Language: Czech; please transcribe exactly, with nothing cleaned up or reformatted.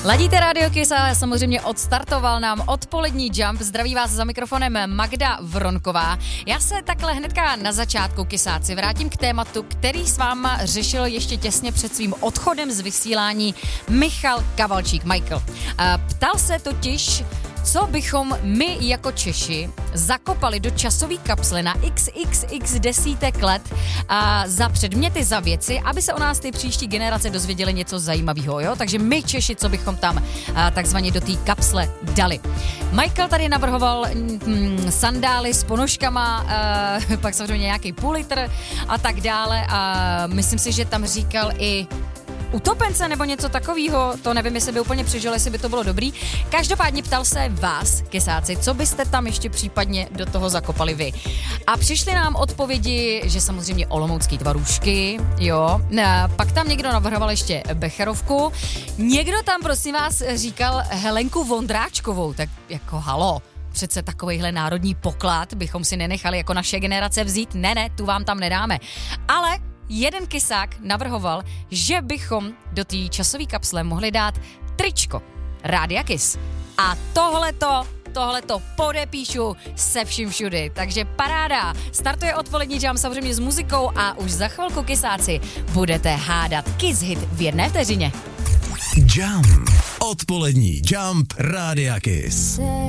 Ladíte Radio Kiss a samozřejmě odstartoval nám odpolední Jump. Zdraví vás za mikrofonem Magda Vronková. Já se takhle hnedka na začátku, Kisáci, vrátím k tématu, který s váma řešil ještě těsně před svým odchodem z vysílání Michal Kavalčík, Michael. Ptal se totiž, co bychom my jako Češi zakopali do časové kapsle na iks iks iks desítek let a za předměty, za věci, aby se o nás ty příští generace dozvěděly něco zajímavého, jo? Takže my Češi, co bychom tam a, takzvaně do té kapsle dali. Michael tady navrhoval mm, sandály s ponožkama, a, pak samozřejmě nějaký půl litr a tak dále a myslím si, že tam říkal i utopence nebo něco takového, to nevím, jestli by úplně přežil, jestli by to bylo dobrý. Každopádně ptal se vás, Kisáci, co byste tam ještě případně do toho zakopali vy. A přišly nám odpovědi, že samozřejmě olomoucký tvarůžky, jo. Pak tam někdo navrhoval ještě becherovku. Někdo tam, prosím vás, říkal Helenku Vondráčkovou, tak jako halo. Přece takovejhle národní poklad bychom si nenechali jako naše generace vzít. Ne, ne, tu vám tam nedáme. Ale jeden Kisák navrhoval, že bychom do té časové kapsle mohli dát tričko Rádia Kiss. A tohleto, tohleto podepíšu se vším všudy. Takže paráda. Startuje odpolední Jump samozřejmě s muzikou a už za chvilku, Kisáci, budete hádat Kiss hit v jedné vteřině. Jump. Odpolední Jump Rádia Kiss.